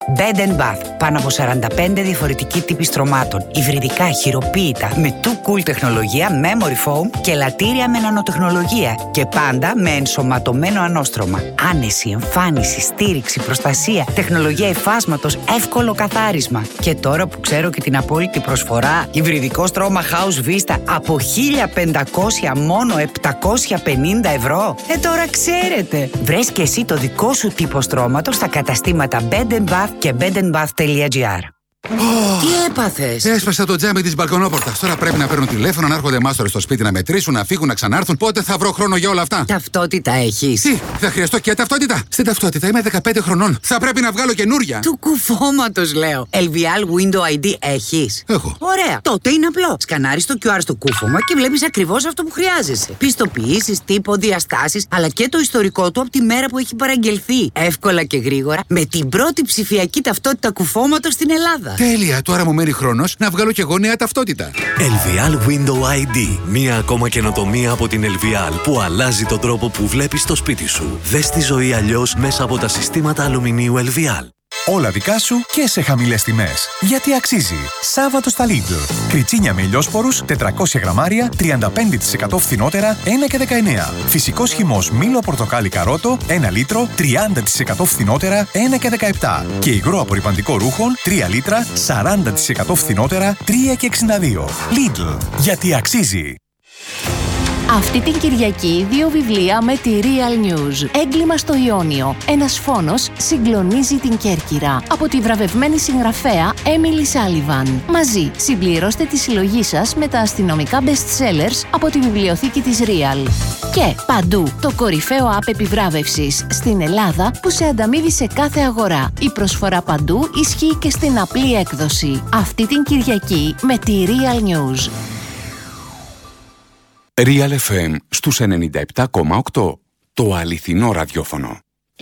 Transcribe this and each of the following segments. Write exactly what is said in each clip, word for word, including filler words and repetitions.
Bed and Bath. Πάνω από σαράντα πέντε διαφορετικοί τύποι στρωμάτων. Υβριδικά, χειροποίητα, με too cool τεχνολογία, memory foam και λατήρια με νανοτεχνολογία. Και πάντα με ενσωματωμένο ανώστρωμα. Άνεση, εμφάνιση, στήριξη, προστασία, τεχνολογία υφάσματος, εύκολο καθάρισμα. Και τώρα που ξέρω και την απόλυτη προσφορά, υβριδικό στρώμα House Vista από χίλια πεντακόσια μόνο επτακόσια πενήντα ευρώ. Ε, τώρα ξέρετε. Βρες και εσύ το δικό σου τύπο στρώματος στα καταστήματα Bed and Bath και bed and bath τελεία gr. Oh, τι έπαθες? Έσπασα το τζάμι της μπαλκονόπορτας. Τώρα πρέπει να παίρνουν τηλέφωνο, να έρχονται μάστορες στο σπίτι να μετρήσουν, να φύγουν, να ξανάρθουν. Πότε θα βρω χρόνο για όλα αυτά? Ταυτότητα έχεις? Τι, θα χρειαστώ και ταυτότητα? Στην ταυτότητα είμαι δεκαπέντε χρονών. Θα πρέπει να βγάλω καινούρια. Του κουφώματος λέω. ελ βι ελ Window άι ντι έχεις? Έχω. Ωραία. Τότε είναι απλό. Σκανάρεις το κιου αρ στο κούφωμα και βλέπεις ακριβώς αυτό που χρειάζεσαι. Πιστοποιήσεις, τύπο, διαστάσεις, αλλά και το ιστορικό του από τη μέρα που έχει παραγγελθεί. Εύκολα και γρήγορα με την πρώτη ψηφιακή ταυτότητα κουφώματος στην Ελλάδα. Τέλεια, τώρα μου μένει χρόνος να βγάλω κι εγώ νέα ταυτότητα. ελ βι ελ Window άι ντι. Μία ακόμα καινοτομία από την ελ βι ελ που αλλάζει τον τρόπο που βλέπεις το σπίτι σου. Δες τη ζωή αλλιώς μέσα από τα συστήματα αλουμινίου ελ βι ελ. Όλα δικά σου και σε χαμηλές τιμές. Γιατί αξίζει. Σάββατο στα Lidl. Κριτσίνια με ηλιόσπορους, τετρακόσια γραμμάρια, τριάντα πέντε τοις εκατό φθηνότερα, ένα και δεκαεννέα. Φυσικός χυμός μήλο πορτοκάλι καρότο, ένα λίτρο, τριάντα τοις εκατό φθηνότερα, ένα και δεκαεπτά. Και υγρό απορρυπαντικό ρούχων, τρία λίτρα, σαράντα τοις εκατό φθηνότερα, τρία και εξήντα δύο. Lidl. Γιατί αξίζει. Αυτή την Κυριακή δύο βιβλία με τη Real News. Έγκλημα στο Ιόνιο. Ένας φόνος συγκλονίζει την Κέρκυρα. Από τη βραβευμένη συγγραφέα Emily Sullivan. Μαζί συμπληρώστε τη συλλογή σας με τα αστυνομικά best sellers από τη βιβλιοθήκη της Real. Και παντού το κορυφαίο app επιβράβευσης στην Ελλάδα που σε ανταμείβει σε κάθε αγορά. Η προσφορά παντού ισχύει και στην απλή έκδοση. Αυτή την Κυριακή με τη Real News. Real εφ εμ στους ενενήντα επτά κόμμα οκτώ. Το αληθινό ραδιόφωνο.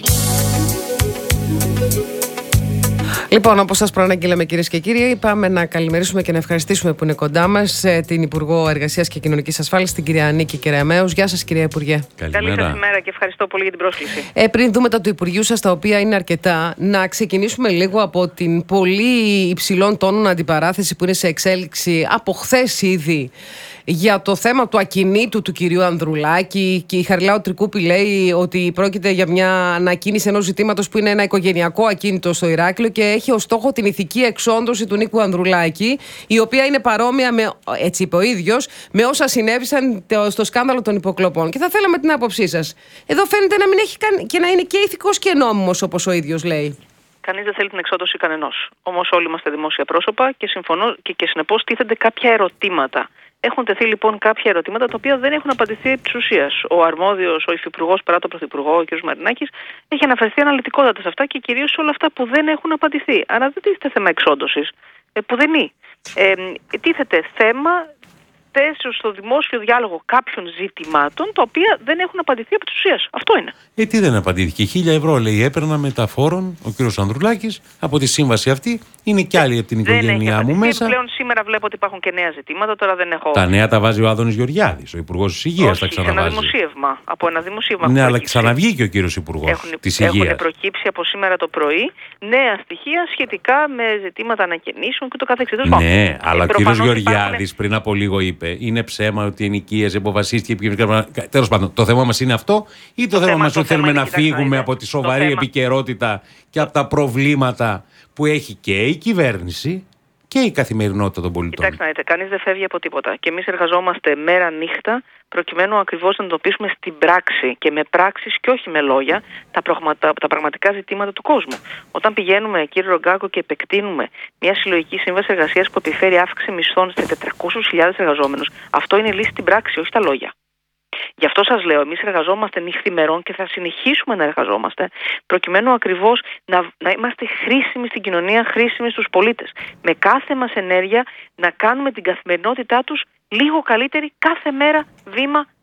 Λοιπόν, όπως σας προαναγγείλαμε, κυρίες και κύριοι, πάμε να καλημερίσουμε και να ευχαριστήσουμε που είναι κοντά μας την Υπουργό Εργασίας και Κοινωνικής Ασφάλισης, την κυρία Νίκη Κεραμέως. Γεια σας, κυρία Υπουργέ. Καλημέρα. Καλή σας ημέρα και ευχαριστώ πολύ για την πρόσκληση. Ε, πριν δούμε τα του Υπουργείου σας, τα οποία είναι αρκετά, να ξεκινήσουμε λίγο από την πολύ υψηλών τόνων αντιπαράθεση που είναι σε εξέλιξη από χθες ήδη για το θέμα του ακινήτου του κυρίου Ανδρουλάκη. Και η Χαριλάου Τρικούπη λέει ότι πρόκειται για μια ανακοίνηση ενός ζητήματος που είναι ένα οικογενειακό ακίνητο στο Ηράκλειο και έχει ως στόχο την ηθική εξόντωση του Νίκου Ανδρουλάκη, η οποία είναι παρόμοια με, έτσι είπε ο ίδιος, με όσα συνέβησαν στο σκάνδαλο των υποκλοπών. Και θα θέλαμε την άποψή σας. Εδώ φαίνεται να μην έχει καν, και να είναι και ηθικός και νόμιμος, όπως ο ίδιος λέει. Κανείς δεν θέλει την εξόντωση κανενός. Όμως όλοι είμαστε δημόσια πρόσωπα και συμφωνώ και, και συνεπώς τίθενται κάποια ερωτήματα. Έχουν τεθεί λοιπόν κάποια ερωτήματα τα οποία δεν έχουν απαντηθεί επί της ουσίας. Ο αρμόδιος, ο υφυπουργός παρά τον πρωθυπουργό, ο κ. Μαρινάκης, έχει αναφερθεί αναλυτικότατα σε αυτά και κυρίως σε όλα αυτά που δεν έχουν απαντηθεί. Άρα δεν τίθεται θέμα εξόντωσης, ε, που δεν είναι. Ε, τίθεται θέμα θέσεως στο δημόσιο διάλογο κάποιων ζητημάτων τα οποία δεν έχουν απαντηθεί από της ουσίας. Αυτό είναι. Ε, τι δεν απαντήθηκε. Χίλια ευρώ λέει έπαιρνα μεταφόρων ο κ. Ανδρουλάκης από τη σύμβαση αυτή. Είναι κι άλλοι από την οικογένειά μου μέσα. Πλέον σήμερα βλέπω ότι υπάρχουν και νέα ζητήματα. Τώρα δεν έχω. Τα νέα τα βάζει ο Άδωνης Γεωργιάδης, ο Υπουργός της Υγείας. Τα ξαναβάζει. Ένα δημοσίευμα. Από ένα δημοσίευμα. Ναι, αλλά ξαναβγήκε ο κύριος Υπουργός της Υγείας. Έχουν προκύψει από σήμερα το πρωί νέα στοιχεία σχετικά με ζητήματα ανακαινήσεων και το καθεξής. Ναι, αλλά ο κύριος Γεωργιάδης πριν από λίγο είπε: είναι ψέμα ότι ενοικίαζε, αποφασίστηκε. Τέλος πάντων, το θέμα μας είναι αυτό, ή το, το θέμα μας ότι θέλουμε να φύγουμε από τη σοβαρή επικαιρότητα και από τα προβλήματα που έχει και η κυβέρνηση και η καθημερινότητα των πολιτών. Κοιτάξτε να δείτε, κανείς δεν φεύγει από τίποτα. Και εμείς εργαζόμαστε μέρα νύχτα προκειμένου ακριβώς να εντοπίσουμε στην πράξη και με πράξεις και όχι με λόγια τα, πραγματα, τα πραγματικά ζητήματα του κόσμου. Όταν πηγαίνουμε, κύριε Ρογκάκο, και επεκτείνουμε μια συλλογική σύμβαση εργασίας που επιφέρει αύξηση μισθών σε τετρακόσιες χιλιάδες εργαζόμενους, αυτό είναι λύση στην πράξη, όχι τα λόγια. Γι' αυτό σας λέω, εμείς εργαζόμαστε νυχθημερών και θα συνεχίσουμε να εργαζόμαστε προκειμένου ακριβώς να, να είμαστε χρήσιμοι στην κοινωνία, χρήσιμοι στους πολίτες. Με κάθε μας ενέργεια να κάνουμε την καθημερινότητά τους λίγο καλύτερη κάθε μέρα, βήμα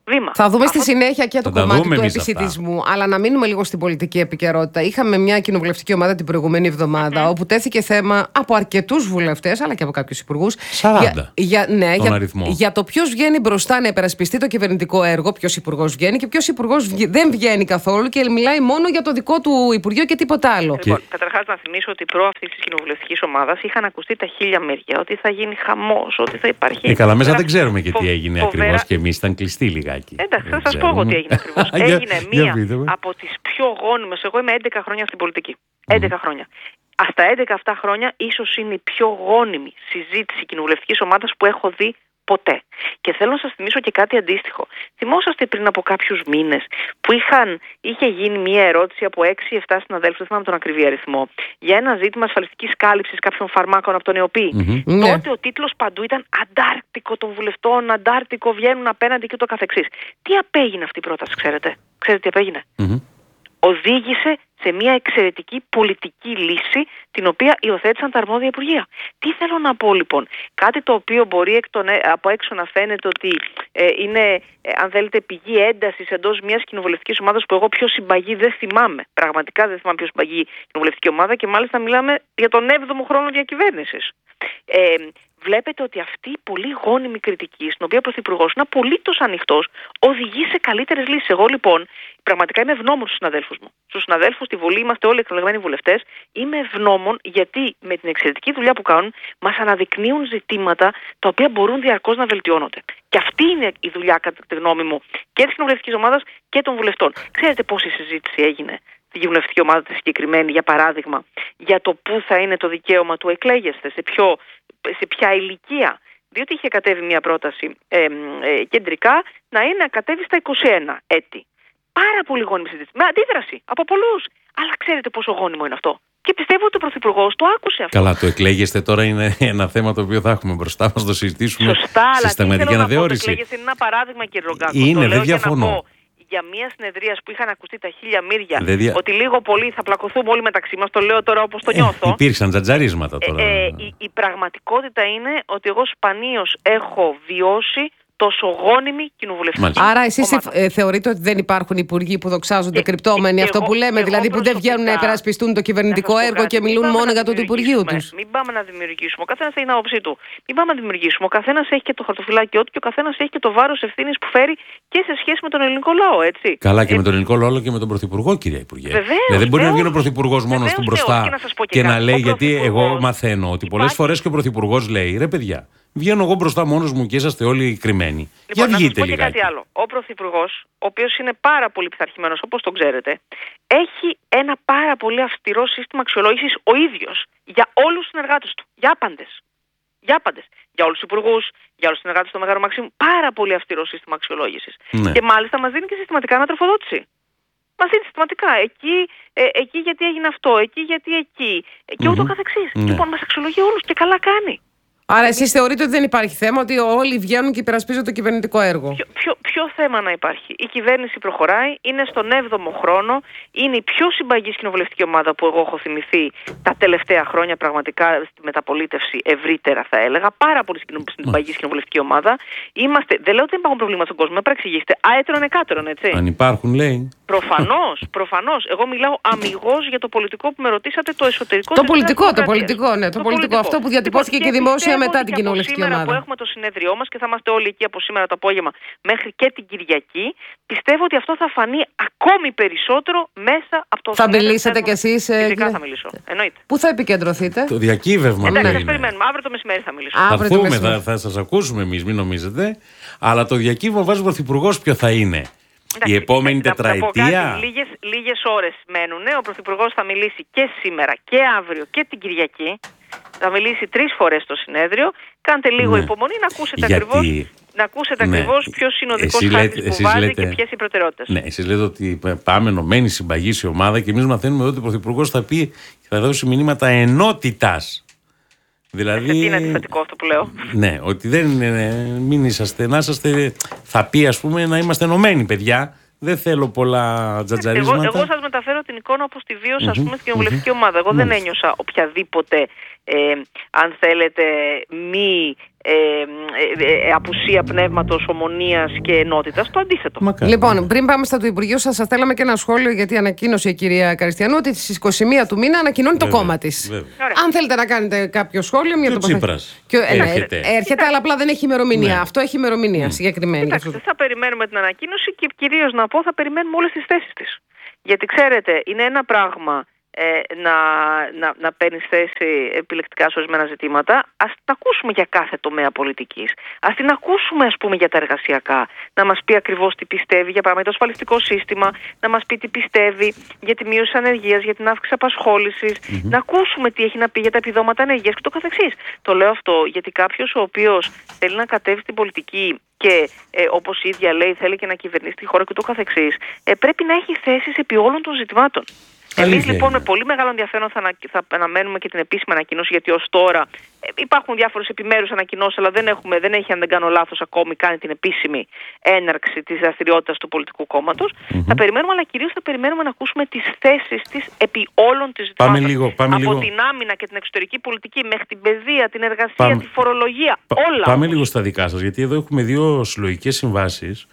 βήμα. Θα δούμε Αυτό... στη συνέχεια και το θα κομμάτι του επισιτισμού. Αλλά να μείνουμε λίγο στην πολιτική επικαιρότητα. Είχαμε μια κοινοβουλευτική ομάδα την προηγούμενη εβδομάδα, mm-hmm. όπου τέθηκε θέμα από αρκετούς βουλευτές, αλλά και από κάποιους υπουργούς. σαράντα. Για, για, ναι, για, αριθμό. για το ποιος βγαίνει μπροστά να υπερασπιστεί το κυβερνητικό έργο, ποιος υπουργός βγαίνει και ποιος υπουργός δεν βγαίνει καθόλου και μιλάει μόνο για το δικό του Υπουργείο και τίποτα άλλο. Λοιπόν, καταρχάς να θυμίσω ότι προ αυτής της κοινοβουλευτικής ομάδας είχαν ακουστεί τα χίλια μύρια, ότι θα γίνει χαμός, ότι θα υπάρχει. Ε, καλά, μέσα δεν ξέρουμε και τι φο... έγινε φοβέρα... ακριβώς και εμείς ήταν κλειστοί λιγάκι. Εντάξει, θα σας πω εγώ τι έγινε ακριβώς. Έγινε μία από τις πιο γόνιμες. Εγώ είμαι έντεκα χρόνια στην πολιτική. έντεκα mm. χρόνια. Στα έντεκα αυτά χρόνια ίσως είναι η πιο γόνιμη συζήτηση κοινοβουλευτικής ομάδας που έχω δει ποτέ. Και θέλω να σας θυμίσω και κάτι αντίστοιχο. Θυμόσαστε πριν από κάποιους μήνες που είχαν, είχε γίνει μια ερώτηση από έξι επτά συναδέλφους, δεν θυμάμαι τον ακριβή αριθμό, για ένα ζήτημα ασφαλιστικής κάλυψης κάποιων φαρμάκων από τον ΕΟΠΗ. Mm-hmm. Τότε ο τίτλος παντού ήταν αντάρτικο των βουλευτών, αντάρτικο, βγαίνουν απέναντι και το καθεξής. Τι απέγινε αυτή η πρόταση, ξέρετε? Ξέρετε τι απέγινε? Mm-hmm. Οδήγησε σε μια εξαιρετική πολιτική λύση την οποία υιοθέτησαν τα αρμόδια υπουργεία. Τι θέλω να πω λοιπόν? Κάτι το οποίο μπορεί εκ των, από έξω να φαίνεται ότι ε, είναι, ε, αν θέλετε, πηγή έντασης εντός μιας κοινοβουλευτικής ομάδας που εγώ πιο συμπαγή δεν θυμάμαι. Πραγματικά δεν θυμάμαι πιο συμπαγή κοινοβουλευτική ομάδα και μάλιστα μιλάμε για τον έβδομο χρόνο διακυβέρνησης. Ε, Βλέπετε ότι αυτή η πολύ γόνιμη κριτική, στην οποία ο Πρωθυπουργός είναι απολύτως ανοιχτός, οδηγεί σε καλύτερες λύσεις. Εγώ λοιπόν πραγματικά είμαι ευγνώμων στους συναδέλφους μου. Στους συναδέλφους στη Βουλή, είμαστε όλοι εκλεγμένοι βουλευτές. Είμαι ευγνώμων γιατί με την εξαιρετική δουλειά που κάνουν μας αναδεικνύουν ζητήματα τα οποία μπορούν διαρκώς να βελτιώνονται. Και αυτή είναι η δουλειά, κατά τη γνώμη μου, και της κοινοβουλευτικής ομάδας και των βουλευτών. Ξέρετε πόση συζήτηση έγινε στη κοινοβουλευτική ομάδα τη συγκεκριμένη, για παράδειγμα, για το πού θα είναι το δικαίωμα του εκλέγεστε, σε, ποιο, σε ποια ηλικία? Διότι είχε κατέβει μια πρόταση ε, ε, κεντρικά να είναι να κατέβει στα είκοσι ένα έτη. Πάρα πολύ γόνιμη συζήτηση. Με αντίδραση από πολλούς. Αλλά ξέρετε πόσο γόνιμο είναι αυτό? Και πιστεύω ότι ο Πρωθυπουργός το άκουσε αυτό. Καλά, το εκλέγεστε τώρα είναι ένα θέμα το οποίο θα έχουμε μπροστά μας, το συζητήσουμε. Σωστά, σε συστηματική αναθεώρηση. Το εκλέγεστε είναι ένα παράδειγμα, κύριε Ρογκάκο. Είναι, το δεν διαφωνώ. Για μια συνεδρία που είχαν ακουστεί τα χίλια μύρια, δια... ότι λίγο πολύ θα πλακωθούμε όλοι μεταξύ μας, το λέω τώρα όπως το νιώθω. Ε, υπήρξαν τζατζαρίσματα τώρα. Ε, ε, η, η πραγματικότητα είναι ότι εγώ σπανίως έχω βιώσει τόσο γόνιμη κοινοβουλευτική. Άρα εσείς ε, θεωρείτε ότι δεν υπάρχουν υπουργοί που δοξάζονται και, κρυπτόμενοι, και, αυτό εγώ, που λέμε, δηλαδή που δεν βγαίνουν να υπερασπιστούν το κυβερνητικό έργο κάτι, και μιλούν μόνο για το του Υπουργείου τους? Μην πάμε να δημιουργήσουμε. Ο καθένας έχει την άποψή του. Μην πάμε να δημιουργήσουμε. Ο καθένας έχει και το χαρτοφυλάκιό του και ο καθένας έχει και το βάρος ευθύνης που φέρει και σε σχέση με τον ελληνικό λαό, έτσι. Καλά, και ε, με τον ελληνικό λαό και με τον Πρωθυπουργό, κυρία Υπουργέ. Βεβαίως, δηλαδή δεν μπορεί βεβαίως, να βγαίνει ο Πρωθυπουργός μόνος του μπροστά και να, και και να λέει, γιατί εγώ μαθαίνω ότι υπάρχει... πολλές φορές και ο Πρωθυπουργός λέει, ρε παιδιά, βγαίνω εγώ μπροστά μόνος μου και είσαστε όλοι κρυμμένοι. Λοιπόν, για βγείτε να σας πω και κάτι άλλο. Ο Πρωθυπουργός, ο οποίος είναι πάρα πολύ πειθαρχημένος, όπως τον ξέρετε, έχει ένα πάρα πολύ αυστηρό σύστημα αξιολόγησης ο ίδιος για όλους τους συνεργάτες του. Για άπαντες. Για άπαντες. Για όλους τους υπουργούς, για όλους τους συνεργάτες του Μεγάρου Μαξίμου. Πάρα πολύ αυστηρό σύστημα αξιολόγησης. Ναι. Και μάλιστα μας δίνει και συστηματικά ανατροφοδότηση. Μας δίνει συστηματικά. Εκεί, ε, εκεί γιατί έγινε αυτό, εκεί γιατί εκεί. Και ούτω mm-hmm. καθεξής. Ναι. Λοιπόν, μας αξιολογεί όλους και καλά κάνει. Άρα εσείς θεωρείτε ότι δεν υπάρχει θέμα, ότι όλοι βγαίνουν και υπερασπίζονται το κυβερνητικό έργο? Ποιο, ποιο, ποιο θέμα να υπάρχει? Η κυβέρνηση προχωράει, είναι στον έβδομο χρόνο, είναι η πιο συμπαγής κοινοβουλευτική ομάδα που εγώ έχω θυμηθεί τα τελευταία χρόνια, πραγματικά στη μεταπολίτευση ευρύτερα θα έλεγα. Πάρα πολύ συμπαγής κοινοβουλευτική ομάδα. Είμαστε, δεν λέω ότι δεν υπάρχουν προβλήματα στον κόσμο, με παρεξηγήσετε. Άετερον εκάτερον, έτσι. Αν υπάρχουν, λέει. Προφανώς, προφανώς. Εγώ μιλάω αμιγώς για το πολιτικό που με ρωτήσατε, το εσωτερικό. Το πολιτικό, το πολιτικό, ναι. Το, το πολιτικό, πολιτικό. Αυτό που διατυπώθηκε λοιπόν, και δημόσια μετά την κοινοβουλευτική ομάδα. Σήμερα που έχουμε το συνέδριό μας και θα είμαστε όλοι εκεί από σήμερα το απόγευμα μέχρι και την Κυριακή, πιστεύω ότι αυτό θα φανεί ακόμη περισσότερο μέσα από το. Θα μιλήσετε κι εσείς? Φυσικά θα μιλήσω. Εννοείται. Πού θα επικεντρωθείτε? Το διακύβευμα. Εντάξει, σας περιμένουμε. Αύριο το μεσημέρι θα μιλήσω. Θα έρθουμε, θα, θα σας ακούσουμε εμείς, μην νομίζετε. Αλλά το διακύβευμα βάζει ο Πρωθυπουργός ποιο θα είναι? Εντάξει, η επόμενη τετραετία. Λίγες, λίγες ώρες μένουν. Ο Πρωθυπουργός θα μιλήσει και σήμερα και αύριο και την Κυριακή. Θα μιλήσει τρεις φορές στο συνέδριο. Κάντε λίγο ναι. υπομονή να ακούσετε Γιατί... ακριβώς, να ακούσετε ναι. ακριβώς ποιος είναι ο δικός χάρτης που βάζει λέτε... και ποιες οι προτεραιότητες. Ναι, εσείς λέτε ότι πάμε ενωμένοι, συμπαγής η ομάδα και εμείς μαθαίνουμε ότι ο Πρωθυπουργός θα πει και θα δώσει μηνύματα ενότητας. Δηλαδή... Τι είναι αντιφατικό αυτό που λέω? Ναι, ότι δεν είναι, μην είσαστε, να είσαστε, θα πει ας πούμε να είμαστε ενωμένοι παιδιά. Δεν θέλω πολλά τζατζαρίσματα. Εγώ, εγώ σας μεταφέρω την εικόνα όπως τη βίωσα, mm-hmm, ας πούμε, στην κοινοβουλευτική mm-hmm. ομάδα. Εγώ mm-hmm. δεν ένιωσα όποια δίποτε, ε, αν θέλετε, μη ε, ε, ε, απουσία πνεύματος, ομονίας και ενότητας. Το αντίθετο. Μακάρι. Λοιπόν, πριν πάμε στα του Υπουργείου σας, σας θέλαμε και ένα σχόλιο, γιατί ανακοίνωσε η κυρία Καριστιανού ότι στις είκοσι μία του μήνα ανακοινώνει βέβαια, το κόμμα της. Αν θέλετε να κάνετε κάποιο σχόλιο, μια τοποθέτηση. Έρχεται. Έρχεται, αλλά απλά δεν έχει ημερομηνία. Ναι. Αυτό έχει ημερομηνία mm. συγκεκριμένη. Κοιτάξτε, θα περιμένουμε την ανακοίνωση και κυρίως να πω θα περιμένουμε όλες τις θέσεις της. Γιατί ξέρετε, είναι ένα πράγμα ε, να, να, να παίρνει θέση επιλεκτικά σε ορισμένα ζητήματα. Ας τα ακούσουμε για κάθε τομέα πολιτικής. Ας την ακούσουμε, ας πούμε, για τα εργασιακά. Να μας πει ακριβώς τι πιστεύει για παράδειγμα το ασφαλιστικό σύστημα, να μας πει τι πιστεύει για τη μείωση της ανεργίας, για την αύξηση απασχόλησης, mm-hmm. να ακούσουμε τι έχει να πει για τα επιδόματα ανεργίας και το καθεξής. Το λέω αυτό γιατί κάποιος ο οποίος θέλει να κατέβει στην πολιτική και ε, όπως η ίδια λέει θέλει και να κυβερνήσει τη χώρα και το καθεξής, ε, πρέπει να έχει θέσεις επί όλων των ζητημάτων. Εμείς λοιπόν με πολύ μεγάλο ενδιαφέρον θα, ανα, θα αναμένουμε και την επίσημη ανακοίνωση, γιατί ως τώρα ε, υπάρχουν διάφορες επιμέρους ανακοινώσεις, αλλά δεν, έχουμε, δεν έχει, αν δεν κάνω λάθος, ακόμη κάνει την επίσημη έναρξη της δραστηριότητας του πολιτικού κόμματος. Mm-hmm. Θα περιμένουμε, αλλά κυρίως θα περιμένουμε να ακούσουμε τις θέσεις της επί όλων της ζητημάτων. Πάμε λίγο, πάμε από λίγο. την άμυνα και την εξωτερική πολιτική μέχρι την παιδεία, την εργασία, πάμε. τη φορολογία. Πα, όλα. Πάμε όμως λίγο στα δικά σας, γιατί εδώ έχουμε δύο συλλογικές συμβάσεις.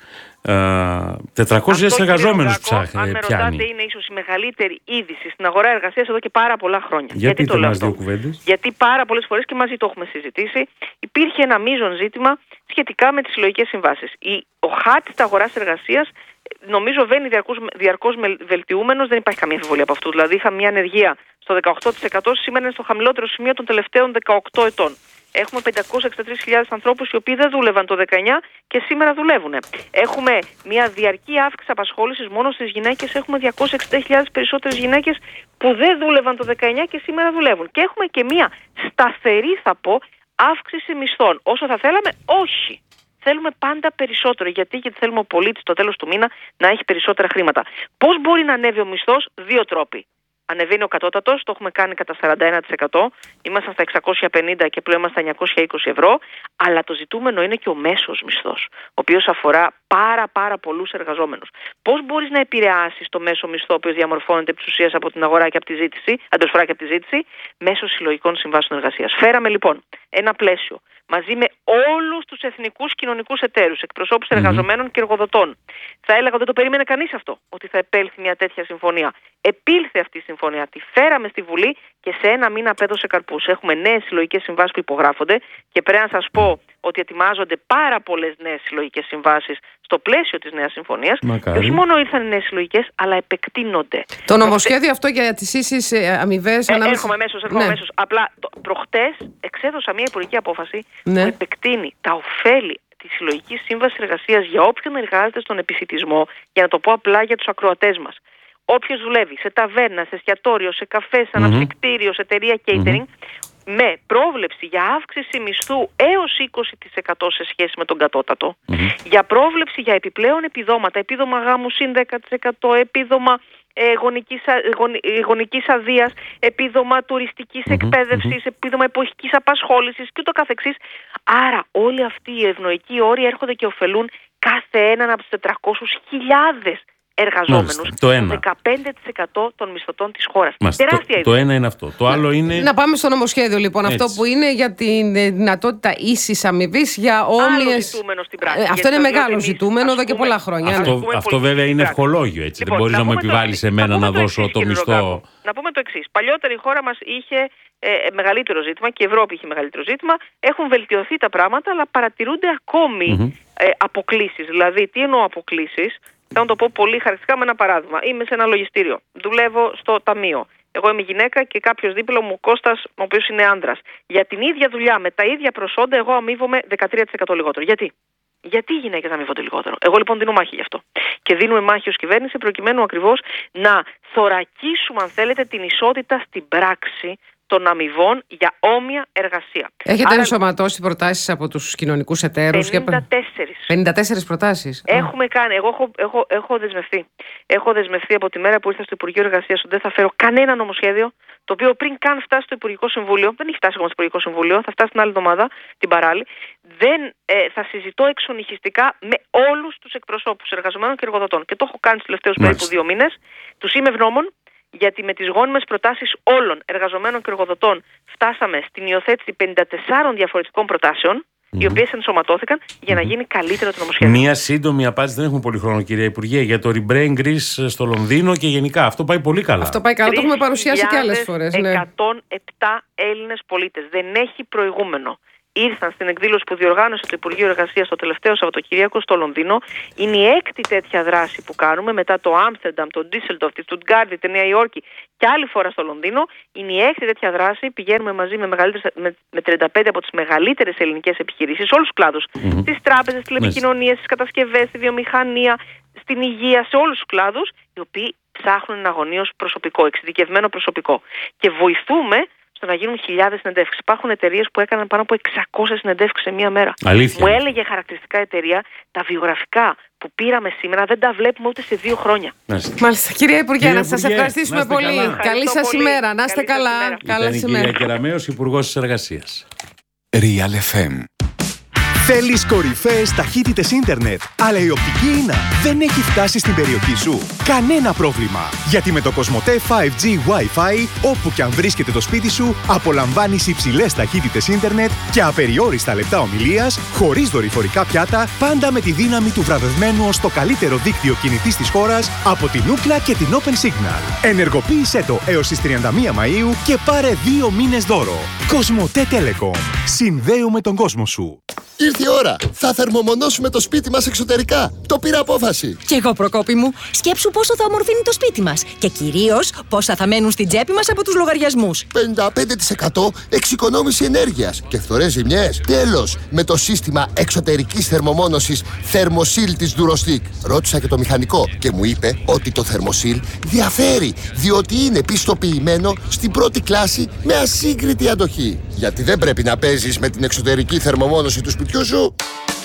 τετρακόσιους εργαζόμενους ψάχνει. Αν με ρωτάτε, είναι ίσως η μεγαλύτερη είδηση στην αγορά εργασίας εδώ και πάρα πολλά χρόνια. Για Γιατί το λέω αυτό? κουβέντες. Γιατί πάρα πολλές φορές και μαζί το έχουμε συζητήσει, υπήρχε ένα μείζον ζήτημα σχετικά με τις συλλογικές συμβάσεις. Η, ο χάρτης της αγοράς εργασίας νομίζω βαίνει διαρκώς, διαρκώς βελτιούμενος, δεν υπάρχει καμία αμφιβολία από αυτού. Δηλαδή είχαμε μια ανεργία στο δεκαοκτώ τοις εκατό, σήμερα είναι στο χαμηλότερο σημείο των τελευταίων δεκαοκτώ ετών. Έχουμε πεντακόσιες εξήντα τρεις χιλιάδες ανθρώπους οι οποίοι δεν δούλευαν το δεκαεννιά και σήμερα δουλεύουν. Έχουμε μια διαρκή αύξηση απασχόλησης μόνο στις γυναίκες. Έχουμε διακόσιες εξήντα χιλιάδες περισσότερες γυναίκες που δεν δούλευαν το δεκαεννιά και σήμερα δουλεύουν. Και έχουμε και μια σταθερή, θα πω, αύξηση μισθών. Όσο θα θέλαμε, όχι. Θέλουμε πάντα περισσότερο. Γιατί, γιατί θέλουμε ο πολίτης στο τέλος του μήνα να έχει περισσότερα χρήματα. Πώς μπορεί να ανέβει ο μισθός? Δύο τρόποι. Ανεβαίνει ο κατώτατος, το έχουμε κάνει κατά σαράντα ένα τοις εκατό, ήμασταν στα εξακόσια πενήντα και πλέον είμαστε στα εννιακόσια είκοσι ευρώ, αλλά το ζητούμενο είναι και ο μέσος μισθός, ο οποίος αφορά πάρα πάρα πολλούς εργαζόμενους. Πώς μπορείς να επηρεάσεις το μέσο μισθό, ο οποίος διαμορφώνεται επί της ουσίας από την αγορά και από τη ζήτηση, αντοσφορά και από τη ζήτηση, μέσω συλλογικών συμβάσεων εργασίας. Φέραμε λοιπόν ένα πλαίσιο μαζί με όλους τους εθνικούς κοινωνικούς εταίρους, εκπροσώπους mm-hmm. εργαζομένων και εργοδοτών. Θα έλεγα ότι δεν το περίμενε κανείς αυτό, ότι θα επέλθει μια τέτοια συμφωνία. Επήλθε αυτή η συμφωνία, τη φέραμε στη Βουλή και σε ένα μήνα απέδωσε καρπούς. Έχουμε νέες συλλογικές συμβάσεις που υπογράφονται και πρέπει να σας πω ότι ετοιμάζονται πάρα πολλές νέες συλλογικές συμβάσεις στο πλαίσιο της νέας συμφωνίας. Μακάρι. Και όχι μόνο ήρθαν οι νέες συλλογικές, αλλά επεκτείνονται. Το νομοσχέδιο αυτό για τις ίσεις αμοιβές. Ε, ανάμεσα... Έρχομαι αμέσως, έρχομαι ναι. αμέσως. Απλά το, προχτές εξέδωσα μια υπουργική απόφαση ναι. που επεκτείνει τα ωφέλη της συλλογικής σύμβασης εργασίας για όποιον εργάζεται στον επισιτισμό, για να το πω απλά για τους ακροατές μας. Όποιος δουλεύει σε ταβέρνα, σε εστιατόριο, σε καφέ, σε αναψυκτήριο, σε εταιρεία catering, mm-hmm. με πρόβλεψη για αύξηση μισθού έως είκοσι τοις εκατό σε σχέση με τον κατώτατο, mm-hmm. για πρόβλεψη για επιπλέον επιδόματα, επίδομα γάμου συν δέκα τοις εκατό, επίδομα ε, γονικής, γονι, γονικής αδείας, επίδομα τουριστικής mm-hmm. εκπαίδευσης, mm-hmm. επίδομα εποχικής απασχόλησης και ούτω καθεξής. Άρα όλοι αυτοί οι ευνοϊκοί όροι έρχονται και ωφελούν κάθε έναν από τους τετρακόσιες χιλιάδες εργαζόμενους, το ένα. δεκαπέντε τοις εκατό των μισθωτών της χώρας. Μάλιστα, τεράστια το, το ένα είναι αυτό. Το άλλο είναι... Να πάμε στο νομοσχέδιο λοιπόν. Έτσι. Αυτό που είναι για τη δυνατότητα ίσης αμοιβής για όμοιες... Άλλο ζητούμενο στην πράξη. Ε, αυτό είναι μεγάλο ζητούμενο εδώ και πολλά χρόνια. Αυτό, ναι. αυτό βέβαια είναι ευχολόγιο. Έτσι. Λοιπόν, δεν μπορείς να, να μου επιβάλλεις εμένα να, να δώσω το μισθό. Να πούμε το εξής. Παλιότερα η χώρα μας είχε ε, μεγαλύτερο ζήτημα και η Ευρώπη είχε μεγαλύτερο ζήτημα. Έχουν βελτιωθεί τα πράγματα, αλλά παρατηρούνται ακόμη mm-hmm. ε, αποκλίσεις. Δηλαδή, τι εννοώ αποκλίσεις? Θα να το πω πολύ χαρακτηριστικά με ένα παράδειγμα. Είμαι σε ένα λογιστήριο. Δουλεύω στο ταμείο. Εγώ είμαι γυναίκα και κάποιος δίπλα μου, Κώστας, ο οποίος είναι άντρας. Για την ίδια δουλειά, με τα ίδια προσόντα, εγώ αμείβομαι δεκατρία τοις εκατό λιγότερο. Γιατί? Γιατί οι γυναίκες αμείβονται λιγότερο? Εγώ λοιπόν δίνω μάχη γι' αυτό. Και δίνουμε μάχη ως κυβέρνηση προκειμένου ακριβώς να θωρακίσουμε, αν θέλετε, την ισότητα στην πράξη των αμοιβών για όμοια εργασία. Έχετε Άρα... ενσωματώσει προτάσεις από τους κοινωνικούς εταίρους? πενήντα τέσσερις. πενήντα τέσσερις προτάσεις. Έχουμε κάνει. Εγώ έχω, έχω, έχω δεσμευτεί. Έχω δεσμευτεί από τη μέρα που ήρθα στο Υπουργείο Εργασίας ότι δεν θα φέρω κανένα νομοσχέδιο, το οποίο πριν καν φτάσει στο Υπουργικό Συμβούλιο, δεν έχει φτάσει ακόμα στο Υπουργικό Συμβούλιο, θα φτάσει την άλλη εβδομάδα, την παράλληλη, δεν ε, θα συζητώ εξονυχιστικά με όλους τους εκπροσώπους εργαζομένων και εργοδοτών. Και το έχω κάνει στους τελευταίους περίπου δύο μήνες. Τους είμαι ευγνώμων. Γιατί με τις γόνιμες προτάσεις όλων εργαζομένων και εργοδοτών φτάσαμε στην υιοθέτηση πενήντα τεσσάρων διαφορετικών προτάσεων mm-hmm. οι οποίες ενσωματώθηκαν για να γίνει καλύτερο το νομοσχέδιο. Μία σύντομη απάντηση, δεν έχουμε πολύ χρόνο, κυρία Υπουργέ, για το Rebrain Greece στο Λονδίνο και γενικά. Αυτό πάει πολύ καλά. Αυτό πάει καλά, το έχουμε παρουσιάσει και άλλες φορές. Ναι. εκατόν επτά Έλληνες πολίτες. Δεν έχει προηγούμενο. Ήρθαν στην εκδήλωση που διοργάνωσε το Υπουργείο Εργασίας το τελευταίο Σαββατοκύριακο στο Λονδίνο. Είναι η έκτη τέτοια δράση που κάνουμε μετά το Άμστερνταμ, το Ντίσσελντορφ, τη Στουτγκάρδη, τη Νέα Υόρκη και άλλη φορά στο Λονδίνο. Είναι η έκτη τέτοια δράση. Πηγαίνουμε μαζί με, με, με τριάντα πέντε από τις μεγαλύτερες ελληνικές επιχειρήσεις, σε όλους τους κλάδους. Mm-hmm. Στις τράπεζες, στις τηλεπικοινωνίες, στις κατασκευές, στη βιομηχανία, στην υγεία, σε όλους τους κλάδους, οι οποίοι ψάχνουν εναγωνίως προσωπικό, εξειδικευμένο προσωπικό. Και βοηθούμε στο να γίνουν χιλιάδες συνεντεύξεις. Υπάρχουν εταιρείες που έκαναν πάνω από εξακόσιες συνεντεύξεις σε μία μέρα. Αλήθεια. Μου έλεγε χαρακτηριστικά εταιρεία, τα βιογραφικά που πήραμε σήμερα δεν τα βλέπουμε ούτε σε δύο χρόνια. Μάλιστα. Κυρία Υπουργέ, να σας ευχαριστήσουμε πολύ. Καλά. Καλή σας ημέρα. Να είστε καλά. Καλά ημέρα. Κυρία Κεραμέως, Υπουργός της Εργασίας. Real εφ εμ. Θέλεις κορυφαίες ταχύτητες ίντερνετ, αλλά η οπτική ίνα δεν έχει φτάσει στην περιοχή σου? Κανένα πρόβλημα, γιατί με το Κοσμοτέ φάιβ τζι Wi-Fi, όπου και αν βρίσκεται το σπίτι σου, απολαμβάνεις υψηλές ταχύτητες ίντερνετ και απεριόριστα λεπτά ομιλίας, χωρίς δορυφορικά πιάτα, πάντα με τη δύναμη του βραβευμένου ως το καλύτερο δίκτυο κινητής της χώρας από την Ookla και την Open Signal. Ενεργοποίησέ το έως τις τριάντα μία Μαΐου και πάρε δύο μήνες δώρο. Κοσμοτέ Telecom. Συνδέουμε τον κόσμο σου. Ήρθε η ώρα. Θα θερμομονώσουμε το σπίτι μας εξωτερικά. Το πήρα απόφαση. Κι εγώ, Προκόπη μου. Σκέψου πόσο θα ομορφύνει το σπίτι μας. Και κυρίως πόσα θα μένουν στην τσέπη μας από τους λογαριασμούς. πενήντα πέντε τοις εκατό εξοικονόμηση ενέργειας και φθορές ζημιές. Τέλος, με το σύστημα εξωτερικής θερμομόνωσης Thermosil της Durostick. Ρώτησα και το μηχανικό και μου είπε ότι το Thermosil διαφέρει, διότι είναι πιστοποιημένο στην πρώτη κλάση με ασύγκριτη αντοχή. Γιατί δεν πρέπει να παίζεις με την εξωτερική θερμομόνωση του σπιτιού σου.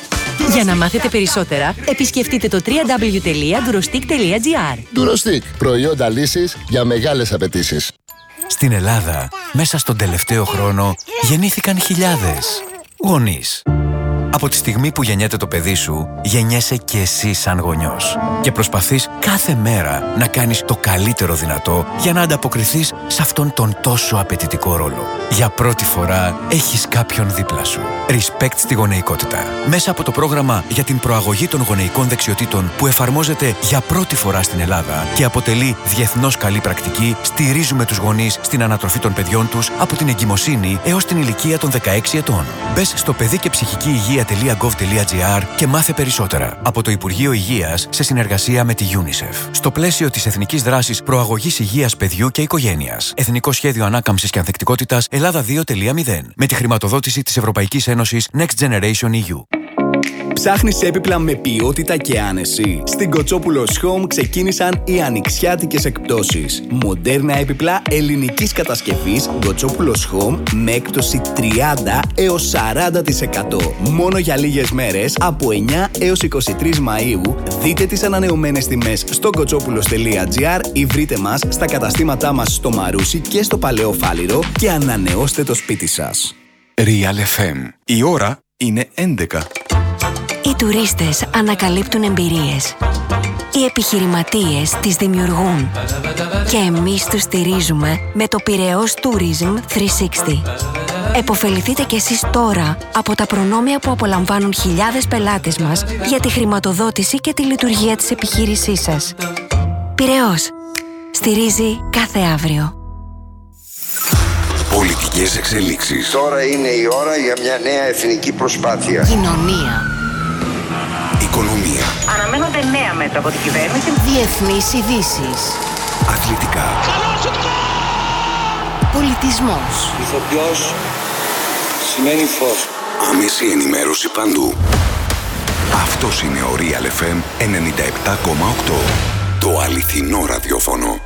Για να μάθετε περισσότερα, επισκεφτείτε το double-u double-u double-u τελεία durostick τελεία gr. Durostick, προϊόντα λύσης για μεγάλες απαιτήσεις. Στην Ελλάδα, μέσα στον τελευταίο χρόνο, γεννήθηκαν χιλιάδες γονείς. Από τη στιγμή που γεννιέται το παιδί σου, γεννιέσαι και εσύ σαν γονιός. Και προσπαθείς κάθε μέρα να κάνεις το καλύτερο δυνατό για να ανταποκριθείς σε αυτόν τον τόσο απαιτητικό ρόλο. Για πρώτη φορά έχεις κάποιον δίπλα σου. Respect στη γονεϊκότητα. Μέσα από το πρόγραμμα για την προαγωγή των γονεϊκών δεξιοτήτων που εφαρμόζεται για πρώτη φορά στην Ελλάδα και αποτελεί διεθνώς καλή πρακτική, στηρίζουμε τους γονείς στην ανατροφή των παιδιών τους από την εγκυμοσύνη έως την ηλικία των δεκαέξι ετών. Μπες στο παιδί και ψυχική υγεία τελεία γκοβ τελεία τζι άρ και μάθε περισσότερα από το Υπουργείο Υγείας σε συνεργασία με τη UNICEF. Στο πλαίσιο της Εθνικής Δράσης Προαγωγής Υγείας Παιδιού και Οικογένειας. Εθνικό Σχέδιο Ανάκαμψης και Ανθεκτικότητας Ελλάδα δύο τελεία μηδέν. Με τη χρηματοδότηση της Ευρωπαϊκής Ένωσης Next Generation ι γιου. Ψάχνεις έπιπλα με ποιότητα και άνεση? Στην Κοτσόπουλος Home ξεκίνησαν οι ανοιξιάτικες εκπτώσεις. Μοντέρνα έπιπλα ελληνικής κατασκευής Κοτσόπουλος Home με έκπτωση τριάντα έως σαράντα τοις εκατό. Μόνο για λίγες μέρες από εννιά έως είκοσι τρεις Μαΐου. Δείτε τις ανανεωμένες τιμές στο κοτσόπουλος τελεία τζι άρ ή βρείτε μας στα καταστήματά μας στο Μαρούσι και στο Παλαιό Φάληρο και ανανεώστε το σπίτι σας. Real εφ εμ. Η ώρα είναι έντεκα. Οι τουρίστες ανακαλύπτουν εμπειρίες. Οι επιχειρηματίες τις δημιουργούν. Και εμείς τους στηρίζουμε με το Πειραιώς Tourism τριακόσια εξήντα. Εποφεληθείτε κι εσείς τώρα από τα προνόμια που απολαμβάνουν χιλιάδες πελάτες μας για τη χρηματοδότηση και τη λειτουργία της επιχείρησής σας. Πειραιώς. Στηρίζει κάθε αύριο. Πολιτικές εξελίξεις. Τώρα είναι η ώρα για μια νέα εθνική προσπάθεια. Κοινωνία. Οικονομία. Αναμένονται νέα μέτρα από την κυβέρνηση. Διεθνείς ειδήσεις. Αθλητικά. Πολιτισμός. Ηθοποιός σημαίνει φως. Άμεση ενημέρωση παντού. Αυτός είναι ο Real εφ εμ ενενήντα επτά κόμμα οκτώ. Το αληθινό ραδιόφωνο.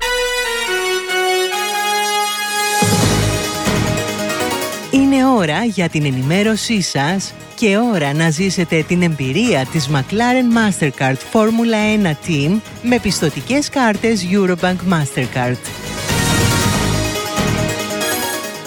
Είναι ώρα για την ενημέρωσή σας και ώρα να ζήσετε την εμπειρία της McLaren Mastercard Formula ένα Team με πιστωτικές κάρτες Eurobank Mastercard.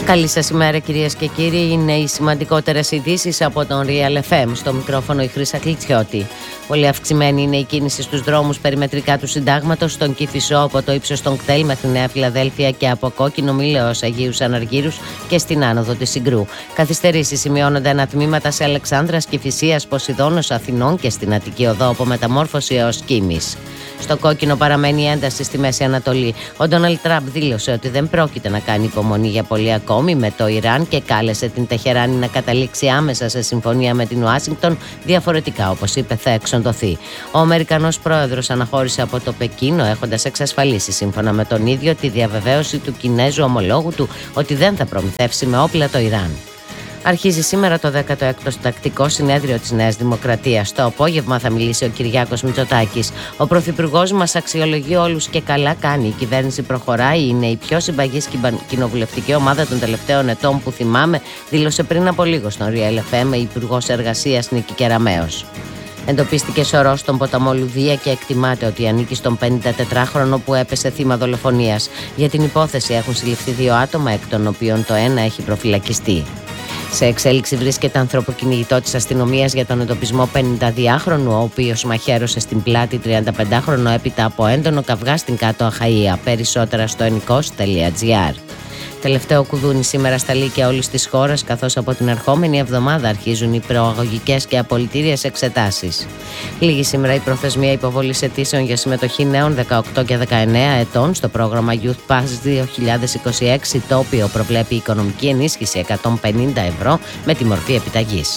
Καλή σας ημέρα κυρίες και κύριοι. Είναι οι σημαντικότερες ειδήσεις από τον Real εφ εμ. Στο μικρόφωνο η Χρύσα Κλιτσιώτη. Πολύ αυξημένη είναι η κίνηση στους δρόμους περιμετρικά του Συντάγματος, στον Κηφισό από το ύψος των Κτέλ μέχρι Νέα Φιλαδέλφια και από Κόκκινο Μήλαιο ως Αγίους Αναργύρους και στην άνοδο της Συγκρού. Καθυστερήσεις σημειώνονται ανατμήματα σε Αλεξάνδρας, Κηφισίας, Ποσειδώνος, Αθηνών και στην Αττική Οδό από Μεταμόρφωση έως Κίμης. Στο κόκκινο παραμένει η ένταση στη Μέση Ανατολή. Ο Ντόναλντ Τραμπ δήλωσε ότι δεν πρόκειται να κάνει υπομονή για πολύ ακόμη με το Ιράν και κάλεσε την Τεχεράνη να καταλήξει άμεσα σε συμφωνία με την Ουάσιγκτον. Διαφορετικά, όπως είπε, θα εξοντωθεί. Ο Αμερικανός πρόεδρος αναχώρησε από το Πεκίνο, έχοντας εξασφαλίσει σύμφωνα με τον ίδιο τη διαβεβαίωση του Κινέζου ομολόγου του ότι δεν θα προμηθεύσει με όπλα το Ιράν. Αρχίζει σήμερα το δέκατο έκτο τακτικό συνέδριο της Νέας Δημοκρατίας. Το απόγευμα θα μιλήσει ο Κυριάκος Μητσοτάκης. Ο πρωθυπουργός μας αξιολογεί όλους και καλά κάνει. Η κυβέρνηση προχωράει, είναι η πιο συμπαγής κοινοβουλευτική ομάδα των τελευταίων ετών που θυμάμαι, δήλωσε πριν από λίγο στον Real εφ εμ η Υπουργός Εργασίας Νίκη Κεραμέως. Εντοπίστηκε σωρός στον ποταμό Λουδία και εκτιμάται ότι ανήκει στον πενηντατετράχρονο που έπεσε θύμα δολοφονίας. Για την υπόθεση έχουν συλληφθεί δύο άτομα, εκ των οποίων το ένα έχει προφυλακιστεί. Σε εξέλιξη βρίσκεται ανθρωποκυνηγητό της αστυνομίας για τον εντοπισμό πενηνταδυάχρονου, ο οποίος μαχαίρωσε στην πλάτη τριανταπεντάχρονο έπειτα από έντονο καυγά στην Κάτω Αχαΐα. Περισσότερα στο ενικός τελεία τζι άρ. Τελευταίο κουδούνι σήμερα στα λύκεια όλης της χώρας, καθώς από την ερχόμενη εβδομάδα αρχίζουν οι προαγωγικές και απολυτήριες εξετάσεις. Λίγη σήμερα η προθεσμία υποβολής αιτήσεων για συμμετοχή νέων δεκαοκτώ και δεκαεννέα ετών στο πρόγραμμα Youth Pass δύο χιλιάδες είκοσι έξι, το οποίο προβλέπει οικονομική ενίσχυση εκατόν πενήντα ευρώ με τη μορφή επιταγής.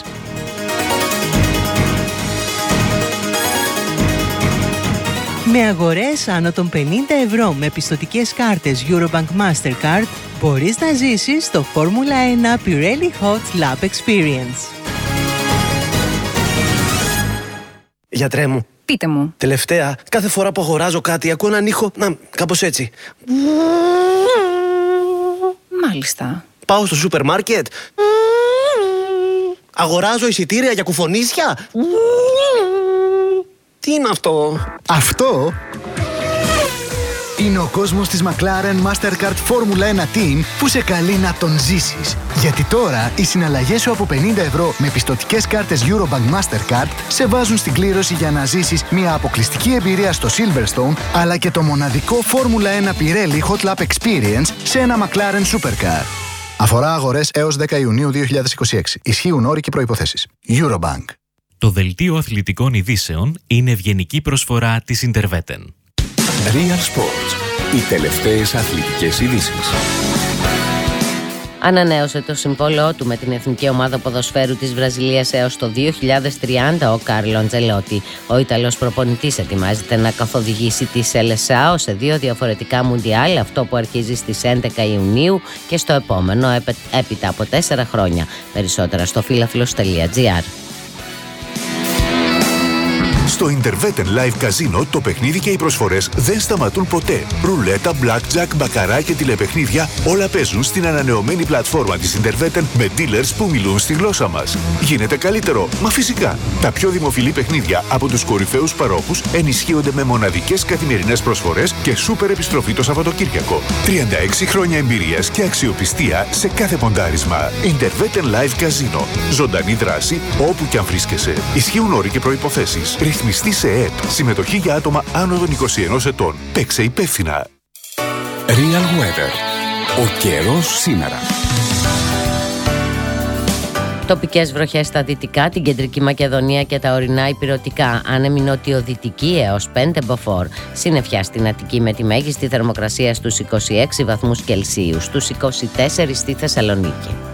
Με αγορές άνω των πενήντα ευρώ με πιστωτικές κάρτες Eurobank Mastercard μπορείς να ζήσεις το Φόρμουλα ένα Pirelli Hot Lap Experience. Γιατρέ μου. Πείτε μου. Τελευταία, κάθε φορά που αγοράζω κάτι ακούω έναν ήχο, να, κάπως έτσι. Μάλιστα. Πάω στο σούπερ μάρκετ. Αγοράζω εισιτήρια για κουφονίσια. Τι είναι αυτό? Αυτό είναι ο κόσμος της McLaren Mastercard Φόρμουλα ένα Team που σε καλεί να τον ζήσεις. Γιατί τώρα οι συναλλαγές σου από πενήντα ευρώ με πιστωτικές κάρτες Eurobank Mastercard σε βάζουν στην κλήρωση για να ζήσεις μια αποκλειστική εμπειρία στο Silverstone, αλλά και το μοναδικό Φόρμουλα ένα Pirelli Hot Lap Experience σε ένα McLaren Supercar. Αφορά αγορές έως δέκα Ιουνίου δύο χιλιάδες είκοσι έξι. Ισχύουν όροι και προϋποθέσεις. Eurobank. Το δελτίο αθλητικών ειδήσεων είναι ευγενική προσφορά της Interveten. Real Sports. Οι τελευταίες αθλητικές ειδήσεις. Ανανέωσε το συμβόλαιό του με την Εθνική Ομάδα Ποδοσφαίρου της Βραζιλίας έως το δύο χιλιάδες τριάντα ο Κάρλο Αντζελότη. Ο Ιταλός προπονητής ετοιμάζεται να καθοδηγήσει τη Σελεσάο σε δύο διαφορετικά μουντιάλ, αυτό που αρχίζει στις έντεκα Ιουνίου και στο επόμενο έπειτα από τέσσερα χρόνια. Περισσότερα στο φίλαθλος τελεία τζι άρ. Στο Interveten Live Casino το παιχνίδι και οι προσφορές δεν σταματούν ποτέ. Ρουλέτα, blackjack, μπακαρά και τηλεπαιχνίδια όλα παίζουν στην ανανεωμένη πλατφόρμα της Interveten με dealers που μιλούν στη γλώσσα μας. Γίνεται καλύτερο, μα φυσικά. Τα πιο δημοφιλή παιχνίδια από τους κορυφαίους παρόχους ενισχύονται με μοναδικές καθημερινές προσφορές και σούπερ επιστροφή το Σαββατοκύριακο. τριάντα έξι χρόνια εμπειρίας και αξιοπιστία σε κάθε ποντάρισμα. Interveten Live Casino. Ζωντανή δράση όπου και αν βρίσκεσαι. Ισχύουν όροι και προϋποθέσεις. Ρυθμιστή σε ΕΕΠ. Συμμετοχή για άτομα άνω των είκοσι ενός ετών. Παίξε υπεύθυνα. Real Weather. Ο καιρός σήμερα. Τοπικές βροχές στα δυτικά, την κεντρική Μακεδονία και τα ορεινά ηπειρωτικά. Άνεμη νοτιοδυτική έως πέντε μποφόρ. Συννεφιά στην Αττική με τη μέγιστη θερμοκρασία στους είκοσι έξι βαθμούς Κελσίου, στους είκοσι τέσσερα στη Θεσσαλονίκη.